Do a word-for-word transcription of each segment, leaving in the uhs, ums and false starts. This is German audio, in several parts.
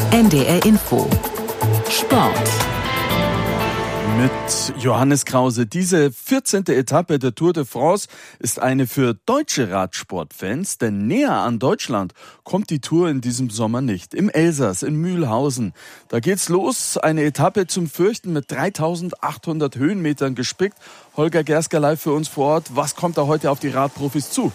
N D R Info Sport mit Johannes Krause. Diese vierzehnte Etappe der Tour de France ist eine für deutsche Radsportfans, denn näher an Deutschland kommt die Tour in diesem Sommer nicht. Im Elsass, in Mühlhausen. Da geht's los. Eine Etappe zum Fürchten mit dreitausendachthundert Höhenmetern gespickt. Holger Gersker live für uns vor Ort. Was kommt da heute auf die Radprofis zu?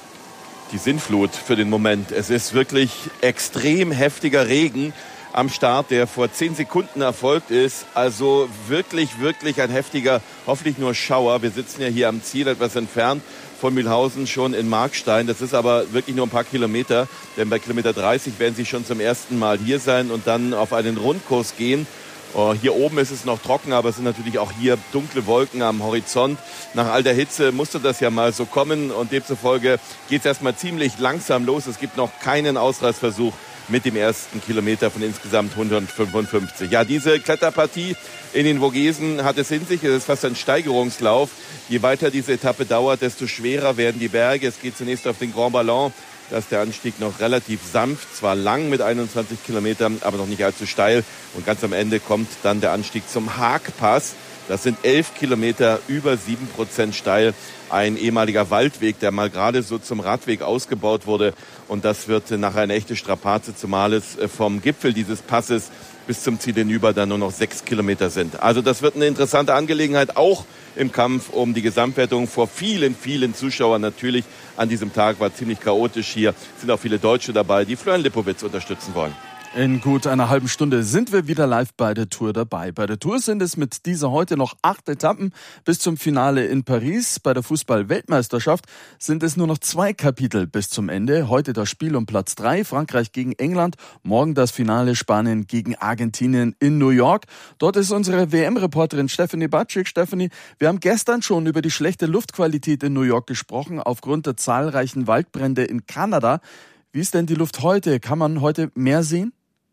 Die Sinnflut für den Moment. Es ist wirklich extrem heftiger Regen am Start, der vor zehn Sekunden erfolgt ist. Also wirklich, wirklich ein heftiger, hoffentlich nur Schauer. Wir sitzen ja hier am Ziel, etwas entfernt von Mühlhausen, schon in Markstein. Das ist aber wirklich nur ein paar Kilometer, denn bei Kilometer dreißig werden sie schon zum ersten Mal hier sein und dann auf einen Rundkurs gehen. Oh, hier oben ist es noch trocken, aber es sind natürlich auch hier dunkle Wolken am Horizont. Nach all der Hitze musste das ja mal so kommen und demzufolge geht es erstmal ziemlich langsam los. Es gibt noch keinen Ausreißversuch mit dem ersten Kilometer von insgesamt hundertfünfundfünfzig. Ja, diese Kletterpartie in den Vogesen hat es in sich. Es ist fast ein Steigerungslauf. Je weiter diese Etappe dauert, desto schwerer werden die Berge. Es geht zunächst auf den Grand Ballon. Da ist der Anstieg noch relativ sanft, zwar lang mit einundzwanzig Kilometern, aber noch nicht allzu steil. Und ganz am Ende kommt dann der Anstieg zum Haagpass. Das sind elf Kilometer, über sieben Prozent steil. Ein ehemaliger Waldweg, der mal gerade so zum Radweg ausgebaut wurde. Und das wird nachher eine echte Strapaze, zumal es vom Gipfel dieses Passes bis zum Ziel hinüber dann nur noch sechs Kilometer sind. Also das wird eine interessante Angelegenheit, auch im Kampf um die Gesamtwertung vor vielen, vielen Zuschauern. Natürlich an diesem Tag war ziemlich chaotisch hier. Sind auch viele Deutsche dabei, die Florian Lipowitz unterstützen wollen. In gut einer halben Stunde sind wir wieder live bei der Tour dabei. Bei der Tour sind es mit dieser heute noch acht Etappen bis zum Finale in Paris. Bei der Fußball-Weltmeisterschaft sind es nur noch zwei Kapitel bis zum Ende. Heute das Spiel um Platz drei, Frankreich gegen England. Morgen das Finale, Spanien gegen Argentinien in New York. Dort ist unsere W M-Reporterin Stephanie Batschik. Stephanie, wir haben gestern schon über die schlechte Luftqualität in New York gesprochen, aufgrund der zahlreichen Waldbrände in Kanada. Wie ist denn die Luft heute? Kann man heute mehr sehen?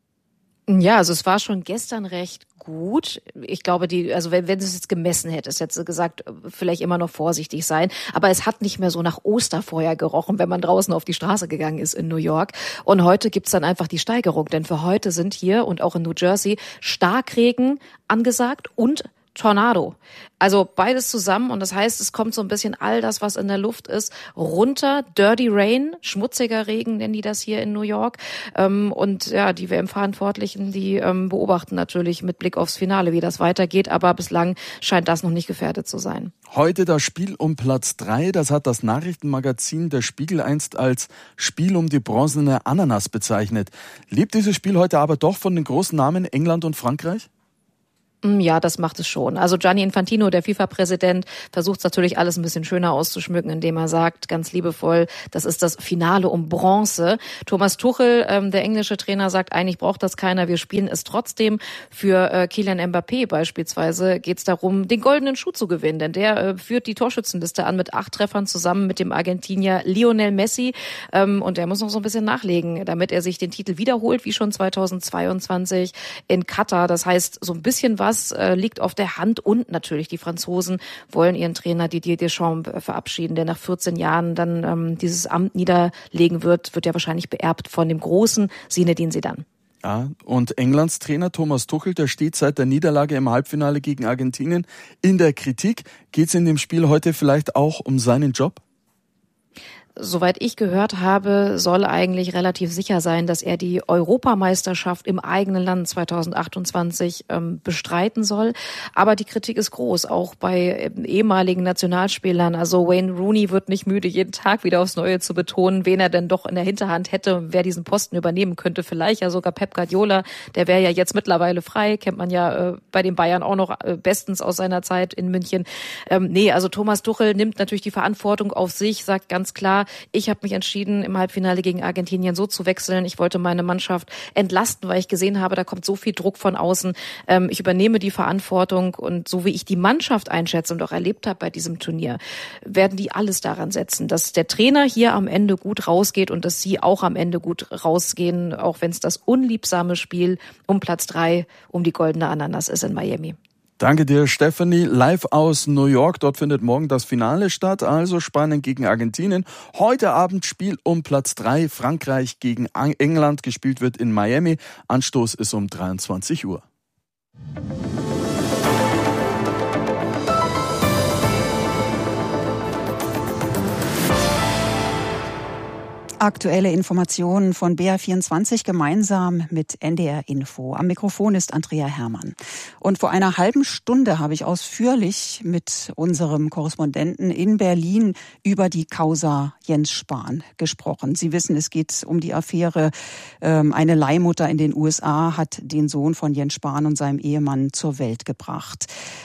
Ja, also es war schon gestern recht gut. Ich glaube, die, also wenn, wenn du es jetzt gemessen hättest, hättest du gesagt, vielleicht immer noch vorsichtig sein. Aber es hat nicht mehr so nach Osterfeuer gerochen, wenn man draußen auf die Straße gegangen ist in New York. Und heute gibt's dann einfach die Steigerung. Denn für heute sind hier und auch in New Jersey Starkregen angesagt und Tornado. Also beides zusammen und das heißt, es kommt so ein bisschen all das, was in der Luft ist, runter. Dirty Rain, schmutziger Regen nennen die das hier in New York. Und ja, die W M-Verantwortlichen, die beobachten natürlich mit Blick aufs Finale, wie das weitergeht. Aber bislang scheint das noch nicht gefährdet zu sein. Heute das Spiel um Platz drei, das hat das Nachrichtenmagazin Der Spiegel einst als Spiel um die bronzene Ananas bezeichnet. Lebt dieses Spiel heute aber doch von den großen Namen England und Frankreich? Ja, das macht es schon. Also Gianni Infantino, der FIFA-Präsident, versucht natürlich alles ein bisschen schöner auszuschmücken, indem er sagt, ganz liebevoll, das ist das Finale um Bronze. Thomas Tuchel, ähm, der englische Trainer, sagt, eigentlich braucht das keiner, wir spielen es trotzdem. Für äh, Kylian Mbappé beispielsweise geht es darum, den goldenen Schuh zu gewinnen, denn der äh, führt die Torschützenliste an mit acht Treffern zusammen mit dem Argentinier Lionel Messi. Ähm, und der muss noch so ein bisschen nachlegen, damit er sich den Titel wiederholt, wie schon zweitausendzweiundzwanzig in Katar. Das heißt, so ein bisschen was Das äh, liegt auf der Hand und natürlich die Franzosen wollen ihren Trainer Didier Deschamps äh, verabschieden, der nach vierzehn Jahren dann ähm, dieses Amt niederlegen wird, wird ja wahrscheinlich beerbt von dem großen Zinedine Zidane. Ja, und Englands Trainer Thomas Tuchel, der steht seit der Niederlage im Halbfinale gegen Argentinien in der Kritik. Geht es in dem Spiel heute vielleicht auch um seinen Job? Soweit ich gehört habe, soll eigentlich relativ sicher sein, dass er die Europameisterschaft im eigenen Land zweitausendachtundzwanzig ähm, bestreiten soll. Aber die Kritik ist groß, auch bei ähm, ehemaligen Nationalspielern. Also Wayne Rooney wird nicht müde, jeden Tag wieder aufs Neue zu betonen, wen er denn doch in der Hinterhand hätte, wer diesen Posten übernehmen könnte. Vielleicht ja sogar Pep Guardiola, der wäre ja jetzt mittlerweile frei, kennt man ja äh, bei den Bayern auch noch äh, bestens aus seiner Zeit in München. Ähm, nee, also Thomas Tuchel nimmt natürlich die Verantwortung auf sich, sagt ganz klar, ich habe mich entschieden, im Halbfinale gegen Argentinien so zu wechseln. Ich wollte meine Mannschaft entlasten, weil ich gesehen habe, da kommt so viel Druck von außen. Ähm, ich übernehme die Verantwortung und so wie ich die Mannschaft einschätze und auch erlebt habe bei diesem Turnier, werden die alles daran setzen, dass der Trainer hier am Ende gut rausgeht und dass sie auch am Ende gut rausgehen, auch wenn es das unliebsame Spiel um Platz drei, um die goldene Ananas ist in Miami. Danke dir, Stephanie. Live aus New York. Dort findet morgen das Finale statt, also Spanien gegen Argentinien. Heute Abend Spiel um Platz drei, Frankreich gegen England. Gespielt wird in Miami. Anstoß ist um dreiundzwanzig Uhr. Aktuelle Informationen von B R vierundzwanzig gemeinsam mit N D R Info. Am Mikrofon ist Andrea Herrmann. Und vor einer halben Stunde habe ich ausführlich mit unserem Korrespondenten in Berlin über die Causa Jens Spahn gesprochen. Sie wissen, es geht um die Affäre. Eine Leihmutter in den U S A hat den Sohn von Jens Spahn und seinem Ehemann zur Welt gebracht.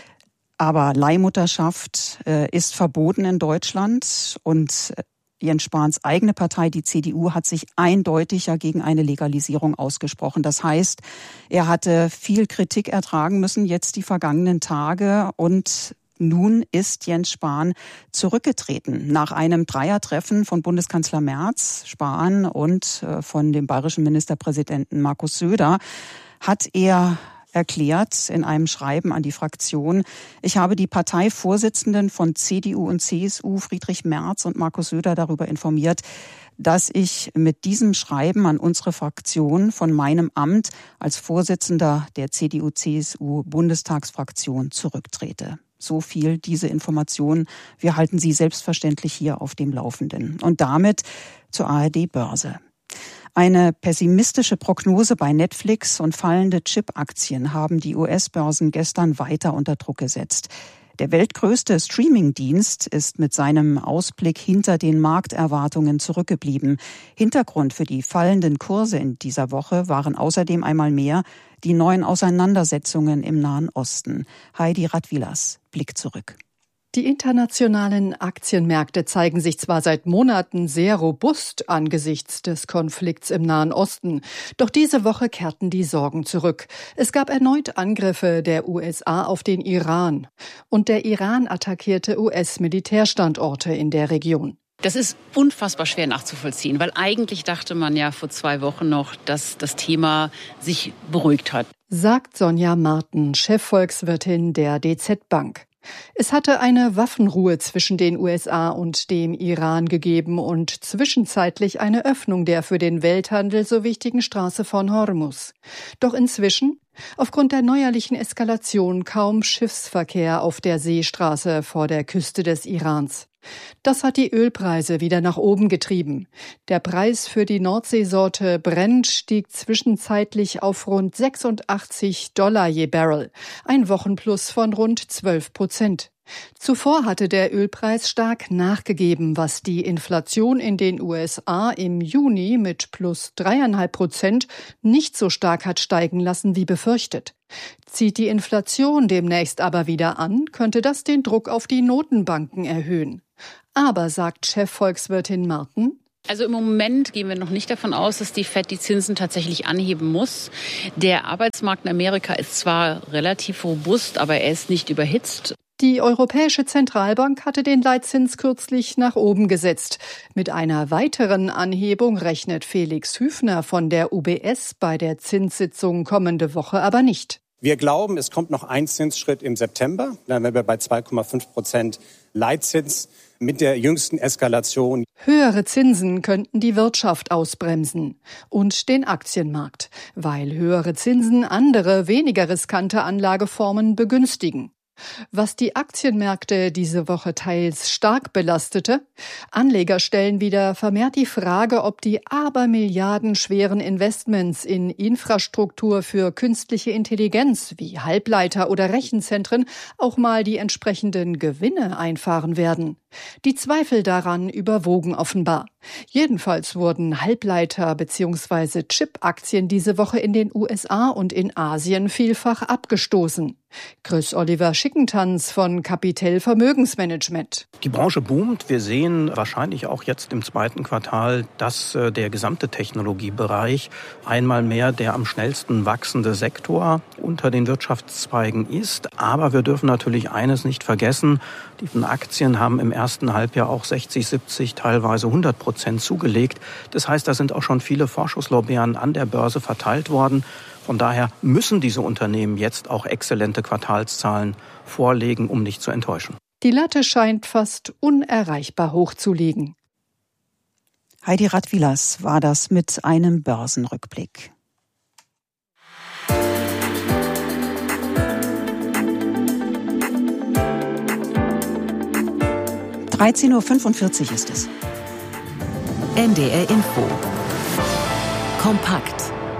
Aber Leihmutterschaft ist verboten in Deutschland und Jens Spahns eigene Partei, die C D U, hat sich eindeutig ja gegen eine Legalisierung ausgesprochen. Das heißt, er hatte viel Kritik ertragen müssen jetzt die vergangenen Tage und nun ist Jens Spahn zurückgetreten. Nach einem Dreiertreffen von Bundeskanzler Merz, Spahn und von dem bayerischen Ministerpräsidenten Markus Söder hat er erklärt in einem Schreiben an die Fraktion: Ich habe die Parteivorsitzenden von C D U und C S U, Friedrich Merz und Markus Söder, darüber informiert, dass ich mit diesem Schreiben an unsere Fraktion von meinem Amt als Vorsitzender der C D U C S U Bundestagsfraktion zurücktrete. So viel diese Information. Wir halten Sie selbstverständlich hier auf dem Laufenden. Und damit zur A R D-Börse. Eine pessimistische Prognose bei Netflix und fallende Chip-Aktien haben die U S-Börsen gestern weiter unter Druck gesetzt. Der weltgrößte Streaming-Dienst ist mit seinem Ausblick hinter den Markterwartungen zurückgeblieben. Hintergrund für die fallenden Kurse in dieser Woche waren außerdem einmal mehr die neuen Auseinandersetzungen im Nahen Osten. Heidi Radwilas, Blick zurück. Die internationalen Aktienmärkte zeigen sich zwar seit Monaten sehr robust angesichts des Konflikts im Nahen Osten, doch diese Woche kehrten die Sorgen zurück. Es gab erneut Angriffe der U S A auf den Iran und der Iran attackierte U S-Militärstandorte in der Region. Das ist unfassbar schwer nachzuvollziehen, weil eigentlich dachte man ja vor zwei Wochen noch, dass das Thema sich beruhigt hat. Sagt Sonja Marten, Chefvolkswirtin der D Z Bank. Es hatte eine Waffenruhe zwischen den U S A und dem Iran gegeben und zwischenzeitlich eine Öffnung der für den Welthandel so wichtigen Straße von Hormuz. Doch inzwischen, aufgrund der neuerlichen Eskalation, kaum Schiffsverkehr auf der Seestraße vor der Küste des Irans. Das hat die Ölpreise wieder nach oben getrieben. Der Preis für die Nordseesorte Brent stieg zwischenzeitlich auf rund sechsundachtzig Dollar je Barrel, ein Wochenplus von rund zwölf Prozent. Zuvor hatte der Ölpreis stark nachgegeben, was die Inflation in den U S A im Juni mit plus dreieinhalb Prozent nicht so stark hat steigen lassen wie befürchtet. Zieht die Inflation demnächst aber wieder an, könnte das den Druck auf die Notenbanken erhöhen. Aber, sagt Chefvolkswirtin Marten, also im Moment gehen wir noch nicht davon aus, dass die Fed die Zinsen tatsächlich anheben muss. Der Arbeitsmarkt in Amerika ist zwar relativ robust, aber er ist nicht überhitzt. Die Europäische Zentralbank hatte den Leitzins kürzlich nach oben gesetzt. Mit einer weiteren Anhebung rechnet Felix Hüfner von der U B S bei der Zinssitzung kommende Woche aber nicht. Wir glauben, es kommt noch ein Zinsschritt im September. Dann wären wir bei zwei Komma fünf Prozent Leitzins mit der jüngsten Eskalation. Höhere Zinsen könnten die Wirtschaft ausbremsen und den Aktienmarkt, weil höhere Zinsen andere, weniger riskante Anlageformen begünstigen. Was die Aktienmärkte diese Woche teils stark belastete: Anleger stellen wieder vermehrt die Frage, ob die abermilliardenschweren Investments in Infrastruktur für künstliche Intelligenz wie Halbleiter oder Rechenzentren auch mal die entsprechenden Gewinne einfahren werden. Die Zweifel daran überwogen offenbar. Jedenfalls wurden Halbleiter- bzw. Chip-Aktien diese Woche in den U S A und in Asien vielfach abgestoßen. Chris Oliver Schickentanz von Capitel Vermögensmanagement. Die Branche boomt. Wir sehen wahrscheinlich auch jetzt im zweiten Quartal, dass der gesamte Technologiebereich einmal mehr der am schnellsten wachsende Sektor unter den Wirtschaftszweigen ist. Aber wir dürfen natürlich eines nicht vergessen: Die Aktien haben im ersten ersten Halbjahr auch sechzig, siebzig, teilweise hundert Prozent zugelegt. Das heißt, da sind auch schon viele Vorschusslorbeeren an der Börse verteilt worden. Von daher müssen diese Unternehmen jetzt auch exzellente Quartalszahlen vorlegen, um nicht zu enttäuschen. Die Latte scheint fast unerreichbar hoch zu liegen. Heidi Radwilas war das mit einem Börsenrückblick. dreizehn Uhr fünfundvierzig ist es. N D R Info. Kompakt.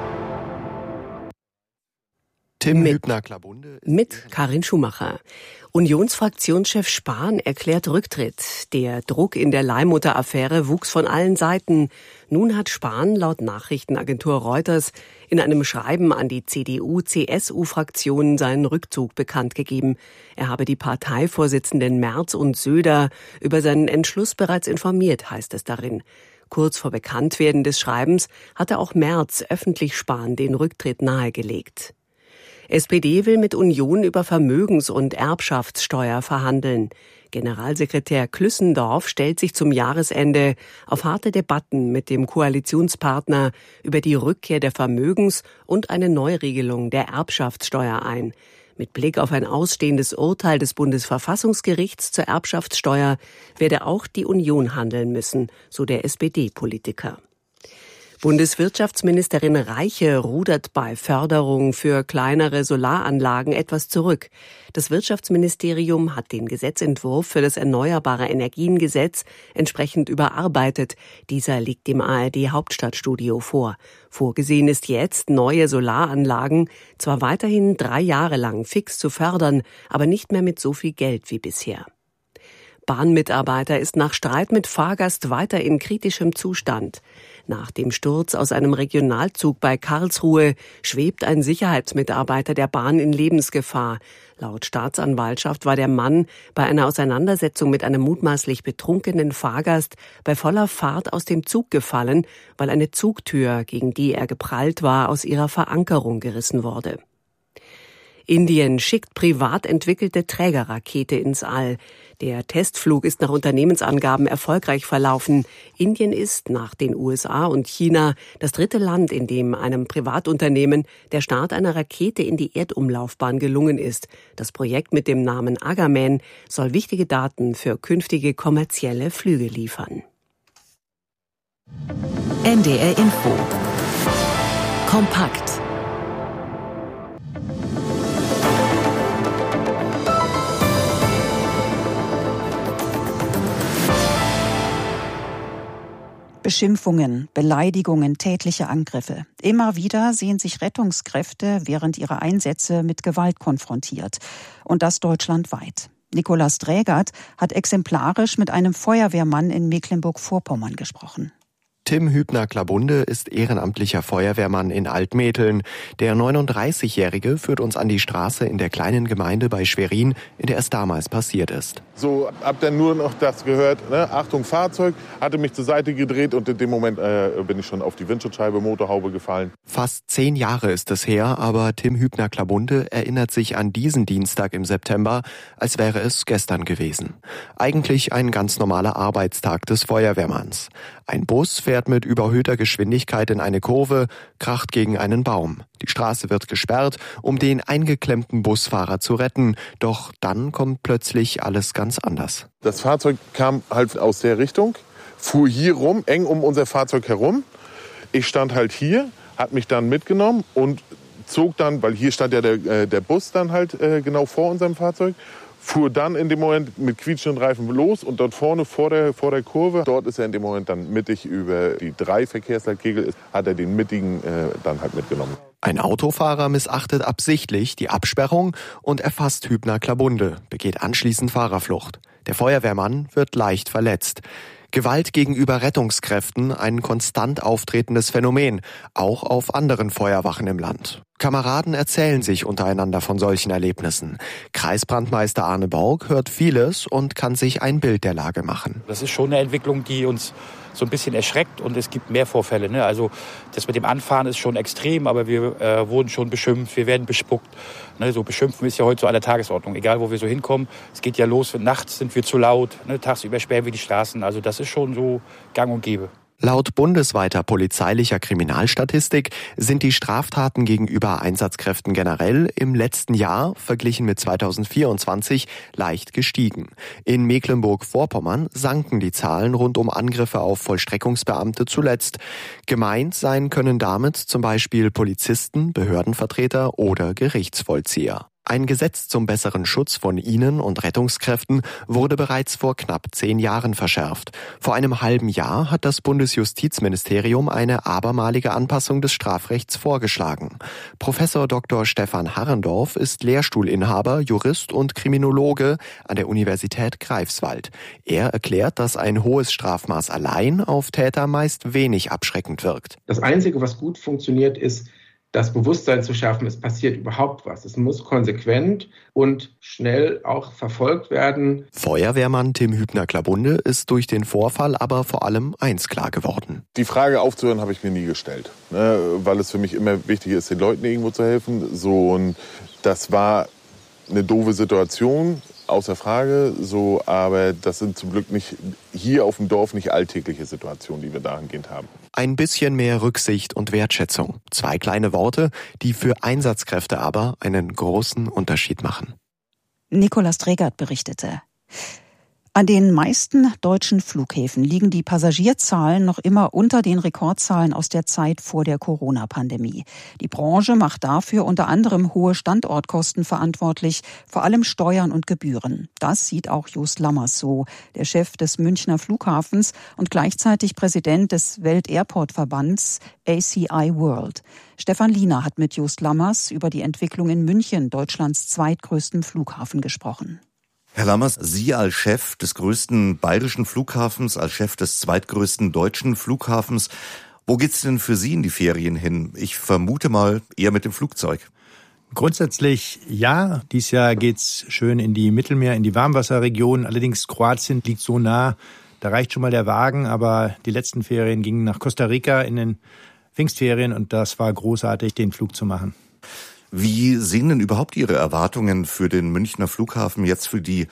Tim Hübner-Klabunde mit Karin Schumacher. Unionsfraktionschef Spahn erklärt Rücktritt. Der Druck in der Leihmutter-Affäre wuchs von allen Seiten. Nun hat Spahn laut Nachrichtenagentur Reuters in einem Schreiben an die C D U-C S U-Fraktionen seinen Rückzug bekannt gegeben. Er habe die Parteivorsitzenden Merz und Söder über seinen Entschluss bereits informiert, heißt es darin. Kurz vor Bekanntwerden des Schreibens hatte auch Merz öffentlich Spahn den Rücktritt nahegelegt. S P D will mit Union über Vermögens- und Erbschaftssteuer verhandeln. Generalsekretär Klüssendorf stellt sich zum Jahresende auf harte Debatten mit dem Koalitionspartner über die Rückkehr der Vermögens- und eine Neuregelung der Erbschaftssteuer ein. Mit Blick auf ein ausstehendes Urteil des Bundesverfassungsgerichts zur Erbschaftssteuer werde auch die Union handeln müssen, so der S P D-Politiker. Bundeswirtschaftsministerin Reiche rudert bei Förderung für kleinere Solaranlagen etwas zurück. Das Wirtschaftsministerium hat den Gesetzentwurf für das Erneuerbare Energiengesetz entsprechend überarbeitet. Dieser liegt dem A R D-Hauptstadtstudio vor. Vorgesehen ist jetzt, neue Solaranlagen zwar weiterhin drei Jahre lang fix zu fördern, aber nicht mehr mit so viel Geld wie bisher. Bahnmitarbeiter ist nach Streit mit Fahrgast weiter in kritischem Zustand. Nach dem Sturz aus einem Regionalzug bei Karlsruhe schwebt ein Sicherheitsmitarbeiter der Bahn in Lebensgefahr. Laut Staatsanwaltschaft war der Mann bei einer Auseinandersetzung mit einem mutmaßlich betrunkenen Fahrgast bei voller Fahrt aus dem Zug gefallen, weil eine Zugtür, gegen die er geprallt war, aus ihrer Verankerung gerissen wurde. Indien schickt privat entwickelte Trägerrakete ins All. Der Testflug ist nach Unternehmensangaben erfolgreich verlaufen. Indien ist nach den U S A und China das dritte Land, in dem einem Privatunternehmen der Start einer Rakete in die Erdumlaufbahn gelungen ist. Das Projekt mit dem Namen Agaman soll wichtige Daten für künftige kommerzielle Flüge liefern. N D R Info. Kompakt. Beschimpfungen, Beleidigungen, tätliche Angriffe. Immer wieder sehen sich Rettungskräfte während ihrer Einsätze mit Gewalt konfrontiert. Und das deutschlandweit. Nikolaus Drägert hat exemplarisch mit einem Feuerwehrmann in Mecklenburg-Vorpommern gesprochen. Tim Hübner-Klabunde ist ehrenamtlicher Feuerwehrmann in Altmetheln. Der neununddreißigjährige führt uns an die Straße in der kleinen Gemeinde bei Schwerin, in der es damals passiert ist. So, hab dann nur noch das gehört, ne? Achtung Fahrzeug, hatte mich zur Seite gedreht und in dem Moment äh, bin ich schon auf die Windschutzscheibe, Motorhaube gefallen. Fast zehn Jahre ist es her, aber Tim Hübner-Klabunde erinnert sich an diesen Dienstag im September, als wäre es gestern gewesen. Eigentlich ein ganz normaler Arbeitstag des Feuerwehrmanns. Ein Bus fährt mit überhöhter Geschwindigkeit in eine Kurve, kracht gegen einen Baum. Die Straße wird gesperrt, um den eingeklemmten Busfahrer zu retten. Doch dann kommt plötzlich alles ganz anders. Das Fahrzeug kam halt aus der Richtung, fuhr hier rum, eng um unser Fahrzeug herum. Ich stand halt hier, hat mich dann mitgenommen und zog dann, weil hier stand ja der, der Bus dann halt äh, genau vor unserem Fahrzeug, fuhr dann in dem Moment mit quietschenden Reifen los und dort vorne vor der, vor der Kurve, dort ist er in dem Moment dann mittig über die drei Verkehrsleitkegel, hat er den mittigen äh, dann halt mitgenommen. Ein Autofahrer missachtet absichtlich die Absperrung und erfasst Hübner-Klabunde, begeht anschließend Fahrerflucht. Der Feuerwehrmann wird leicht verletzt. Gewalt gegenüber Rettungskräften, ein konstant auftretendes Phänomen, auch auf anderen Feuerwachen im Land. Kameraden erzählen sich untereinander von solchen Erlebnissen. Kreisbrandmeister Arne Borg hört vieles und kann sich ein Bild der Lage machen. Das ist schon eine Entwicklung, die uns so ein bisschen erschreckt und es gibt mehr Vorfälle. Ne? Also das mit dem Anfahren ist schon extrem, aber wir äh, wurden schon beschimpft, wir werden bespuckt. Ne? So beschimpfen ist ja heute so an der Tagesordnung, egal wo wir so hinkommen. Es geht ja los, nachts sind wir zu laut, ne? Tagsüber sperren wir die Straßen. Also das ist schon so gang und gäbe. Laut bundesweiter polizeilicher Kriminalstatistik sind die Straftaten gegenüber Einsatzkräften generell im letzten Jahr, verglichen mit zweitausendvierundzwanzig, leicht gestiegen. In Mecklenburg-Vorpommern sanken die Zahlen rund um Angriffe auf Vollstreckungsbeamte zuletzt. Gemeint sein können damit zum Beispiel Polizisten, Behördenvertreter oder Gerichtsvollzieher. Ein Gesetz zum besseren Schutz von ihnen und Rettungskräften wurde bereits vor knapp zehn Jahren verschärft. Vor einem halben Jahr hat das Bundesjustizministerium eine abermalige Anpassung des Strafrechts vorgeschlagen. Professor Doktor Stefan Harrendorf ist Lehrstuhlinhaber, Jurist und Kriminologe an der Universität Greifswald. Er erklärt, dass ein hohes Strafmaß allein auf Täter meist wenig abschreckend wirkt. Das Einzige, was gut funktioniert, ist, das Bewusstsein zu schaffen, es passiert überhaupt was. Es muss konsequent und schnell auch verfolgt werden. Feuerwehrmann Tim Hübner-Klabunde ist durch den Vorfall aber vor allem eins klar geworden. Die Frage aufzuhören habe ich mir nie gestellt, ne, weil es für mich immer wichtig ist, den Leuten irgendwo zu helfen. So, und das war eine doofe Situation, außer Frage, so, aber das sind zum Glück nicht hier auf dem Dorf nicht alltägliche Situationen, die wir dahingehend haben. Ein bisschen mehr Rücksicht und Wertschätzung. Zwei kleine Worte, die für Einsatzkräfte aber einen großen Unterschied machen. Nicolas Tregert berichtete. An den meisten deutschen Flughäfen liegen die Passagierzahlen noch immer unter den Rekordzahlen aus der Zeit vor der Corona-Pandemie. Die Branche macht dafür unter anderem hohe Standortkosten verantwortlich, vor allem Steuern und Gebühren. Das sieht auch Jost Lammers so, der Chef des Münchner Flughafens und gleichzeitig Präsident des Welt-Airport-Verbands A C I World. Stefan Liener hat mit Jost Lammers über die Entwicklung in München, Deutschlands zweitgrößtem Flughafen, gesprochen. Herr Lammers, Sie als Chef des größten bayerischen Flughafens, als Chef des zweitgrößten deutschen Flughafens, wo geht's denn für Sie in die Ferien hin? Ich vermute mal eher mit dem Flugzeug. Grundsätzlich ja. Dieses Jahr geht's schön in die Mittelmeer, in die Warmwasserregion. Allerdings Kroatien liegt so nah, da reicht schon mal der Wagen. Aber die letzten Ferien gingen nach Costa Rica in den Pfingstferien und das war großartig, den Flug zu machen. Wie sehen denn überhaupt Ihre Erwartungen für den Münchner Flughafen jetzt für die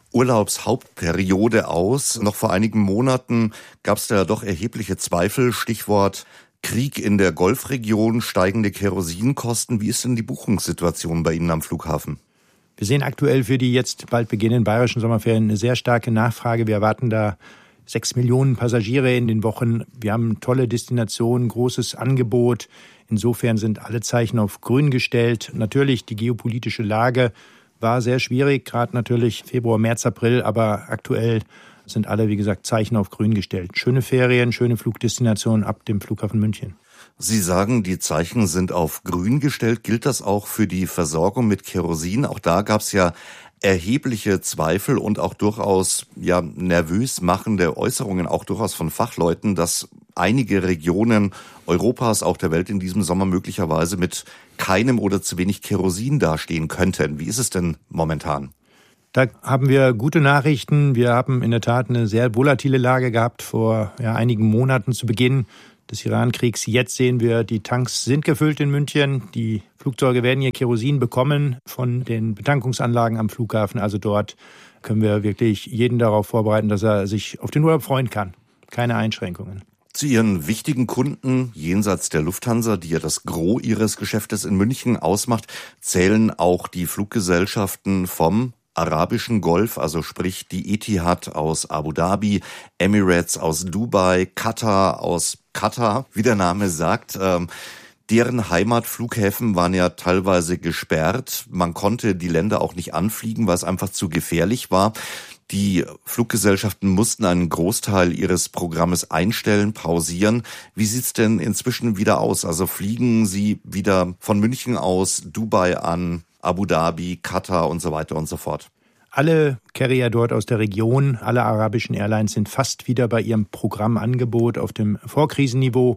Urlaubshauptperiode aus? Noch vor einigen Monaten gab es da doch erhebliche Zweifel. Stichwort Krieg in der Golfregion, steigende Kerosinkosten. Wie ist denn die Buchungssituation bei Ihnen am Flughafen? Wir sehen aktuell für die jetzt bald beginnenden bayerischen Sommerferien eine sehr starke Nachfrage. Wir erwarten da sechs Millionen Passagiere in den Wochen. Wir haben tolle Destinationen, großes Angebot. Insofern sind alle Zeichen auf grün gestellt. Natürlich, die geopolitische Lage war sehr schwierig, gerade natürlich Februar, März, April, aber aktuell sind alle, wie gesagt, Zeichen auf grün gestellt. Schöne Ferien, schöne Flugdestinationen ab dem Flughafen München. Sie sagen, die Zeichen sind auf grün gestellt. Gilt das auch für die Versorgung mit Kerosin? Auch da gab es ja erhebliche Zweifel und auch durchaus ja nervös machende Äußerungen, auch durchaus von Fachleuten, dass einige Regionen Europas, auch der Welt in diesem Sommer möglicherweise mit keinem oder zu wenig Kerosin dastehen könnten. Wie ist es denn momentan? Da haben wir gute Nachrichten. Wir haben in der Tat eine sehr volatile Lage gehabt vor ja, einigen Monaten zu Beginn des Iran-Kriegs. Jetzt sehen wir, die Tanks sind gefüllt in München. Die Flugzeuge werden ihr Kerosin bekommen von den Betankungsanlagen am Flughafen. Also dort können wir wirklich jeden darauf vorbereiten, dass er sich auf den Urlaub freuen kann. Keine Einschränkungen. Zu Ihren wichtigen Kunden, jenseits der Lufthansa, die ja das Gros Ihres Geschäftes in München ausmacht, zählen auch die Fluggesellschaften vom arabischen Golf, also sprich die Etihad aus Abu Dhabi, Emirates aus Dubai, Katar aus Katar, wie der Name sagt. Ähm, deren Heimatflughäfen waren ja teilweise gesperrt. Man konnte die Länder auch nicht anfliegen, weil es einfach zu gefährlich war. Die Fluggesellschaften mussten einen Großteil ihres Programmes einstellen, pausieren. Wie sieht's denn inzwischen wieder aus? Also fliegen Sie wieder von München aus Dubai an, Abu Dhabi, Katar und so weiter und so fort? Alle Carrier dort aus der Region, alle arabischen Airlines sind fast wieder bei ihrem Programmangebot auf dem Vorkrisenniveau.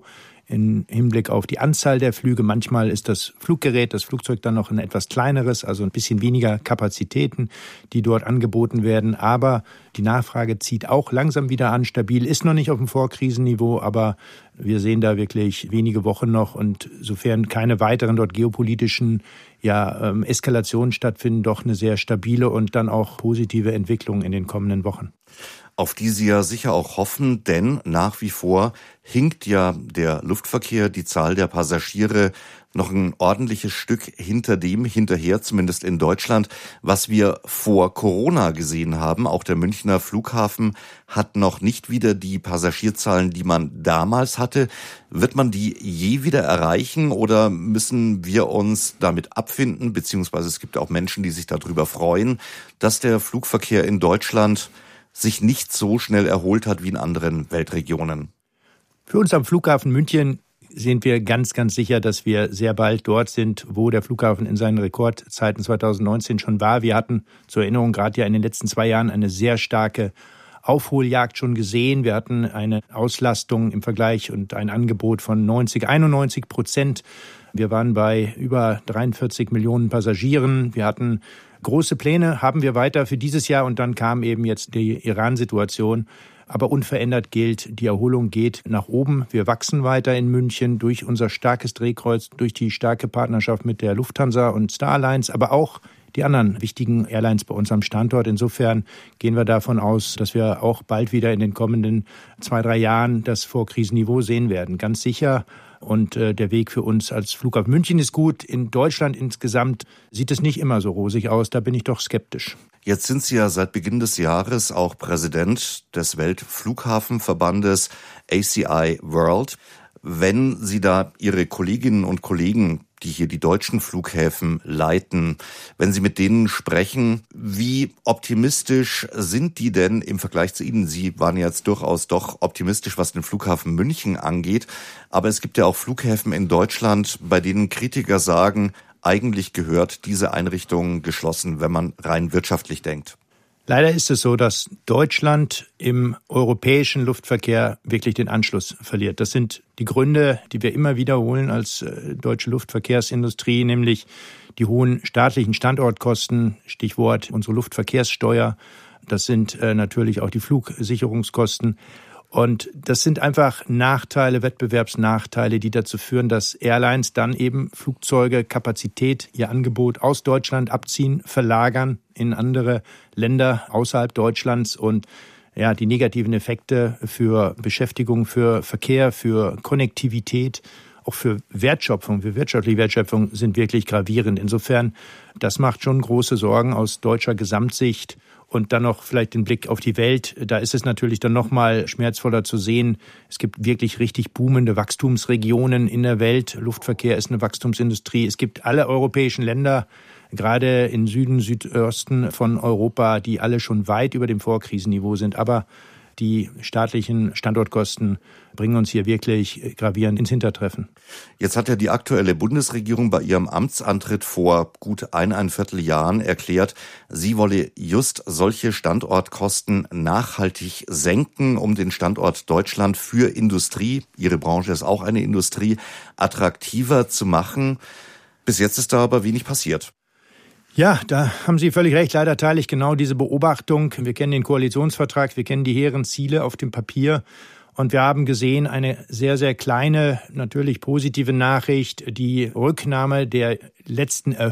im Hinblick auf die Anzahl der Flüge. Manchmal ist das Fluggerät, das Flugzeug dann noch ein etwas kleineres, also ein bisschen weniger Kapazitäten, die dort angeboten werden. Aber die Nachfrage zieht auch langsam wieder an. Stabil ist noch nicht auf dem Vorkrisenniveau, aber wir sehen da wirklich wenige Wochen noch. Und sofern keine weiteren dort geopolitischen ja, ähm, Eskalationen stattfinden, doch eine sehr stabile und dann auch positive Entwicklung in den kommenden Wochen. Auf die Sie ja sicher auch hoffen, denn nach wie vor hinkt ja der Luftverkehr, die Zahl der Passagiere noch ein ordentliches Stück hinter dem hinterher, zumindest in Deutschland, was wir vor Corona gesehen haben. Auch der Münchner Flughafen hat noch nicht wieder die Passagierzahlen, die man damals hatte. Wird man die je wieder erreichen oder müssen wir uns damit abfinden, beziehungsweise es gibt auch Menschen, die sich darüber freuen, dass der Flugverkehr in Deutschland sich nicht so schnell erholt hat wie in anderen Weltregionen? Für uns am Flughafen München sind wir ganz, ganz sicher, dass wir sehr bald dort sind, wo der Flughafen in seinen Rekordzeiten zweitausendneunzehn schon war. Wir hatten zur Erinnerung gerade ja in den letzten zwei Jahren eine sehr starke Aufholjagd schon gesehen. Wir hatten eine Auslastung im Vergleich und ein Angebot von neunzig, einundneunzig Prozent. Wir waren bei über dreiundvierzig Millionen Passagieren. Wir hatten große Pläne, haben wir weiter für dieses Jahr und dann kam eben jetzt die Iran-Situation. Aber unverändert gilt, die Erholung geht nach oben. Wir wachsen weiter in München durch unser starkes Drehkreuz, durch die starke Partnerschaft mit der Lufthansa und Star Alliance, aber auch die anderen wichtigen Airlines bei uns am Standort. Insofern gehen wir davon aus, dass wir auch bald wieder in den kommenden zwei, drei Jahren das Vorkrisenniveau sehen werden. Ganz sicher. Und äh, der Weg für uns als Flughafen München ist gut. In Deutschland insgesamt sieht es nicht immer so rosig aus. Da bin ich doch skeptisch. Jetzt sind Sie ja seit Beginn des Jahres auch Präsident des Weltflughafenverbandes A C I World. Wenn Sie da Ihre Kolleginnen und Kollegen, die hier die deutschen Flughäfen leiten, wenn Sie mit denen sprechen, wie optimistisch sind die denn im Vergleich zu Ihnen? Sie waren jetzt durchaus doch optimistisch, was den Flughafen München angeht. Aber es gibt ja auch Flughäfen in Deutschland, bei denen Kritiker sagen, eigentlich gehört diese Einrichtung geschlossen, wenn man rein wirtschaftlich denkt. Leider ist es so, dass Deutschland im europäischen Luftverkehr wirklich den Anschluss verliert. Das sind die Gründe, die wir immer wiederholen als deutsche Luftverkehrsindustrie, nämlich die hohen staatlichen Standortkosten, Stichwort unsere Luftverkehrssteuer. Das sind natürlich auch die Flugsicherungskosten. Und das sind einfach Nachteile, Wettbewerbsnachteile, die dazu führen, dass Airlines dann eben Flugzeuge, Kapazität, ihr Angebot aus Deutschland abziehen, verlagern in andere Länder außerhalb Deutschlands und ja, die negativen Effekte für Beschäftigung, für Verkehr, für Konnektivität, auch für Wertschöpfung, für wirtschaftliche Wertschöpfung sind wirklich gravierend. Insofern, das macht schon große Sorgen aus deutscher Gesamtsicht. Und dann noch vielleicht den Blick auf die Welt. Da ist es natürlich dann noch mal schmerzvoller zu sehen. Es gibt wirklich richtig boomende Wachstumsregionen in der Welt. Luftverkehr ist eine Wachstumsindustrie. Es gibt alle europäischen Länder, gerade im Süden, Südosten von Europa, die alle schon weit über dem Vorkrisenniveau sind. Aber die staatlichen Standortkosten bringen uns hier wirklich gravierend ins Hintertreffen. Jetzt hat ja die aktuelle Bundesregierung bei ihrem Amtsantritt vor gut eineinviertel Jahren erklärt, sie wolle just solche Standortkosten nachhaltig senken, um den Standort Deutschland für Industrie, ihre Branche ist auch eine Industrie, attraktiver zu machen. Bis jetzt ist da aber wenig passiert. Ja, da haben Sie völlig recht. Leider teile ich genau diese Beobachtung. Wir kennen den Koalitionsvertrag, wir kennen die hehren Ziele auf dem Papier. Und wir haben gesehen, eine sehr, sehr kleine, natürlich positive Nachricht, die Rücknahme der letzten